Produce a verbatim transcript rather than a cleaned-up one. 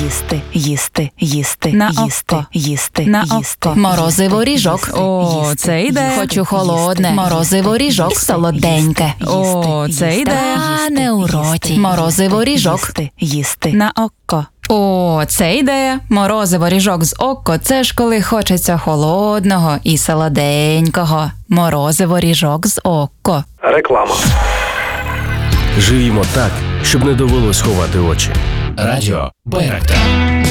їсти, їсти, їсти, На їсти, око. їсти, На їсти. око. Морозиво ріжок. О, їсти, це ідея. їсти, Хочу холодне. їсти, Морозиво їсти, ріжок. їсти, Солоденьке. їсти, О, їсти, це їсти, ідея. їсти, Та не у їсти, роті. їсти, Морозиво ріжок. їсти, їсти. На око. О, це ідея. Морозиво ріжок з око – це ж коли хочеться холодного і солоденького. Морозиво ріжок з око. Реклама. Живімо так, щоб не довелось ховати очі. Радіо Байрактар.